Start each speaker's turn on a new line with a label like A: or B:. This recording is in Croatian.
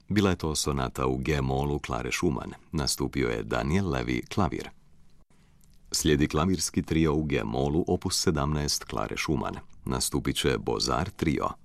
A: Bila je to sonata u G-molu Klare Schumann. Nastupio je Daniel Levy, klavir. Slijedi klavirski trio u G-molu opus 17 Klare Schumann. Nastupit će Beaux Arts trio.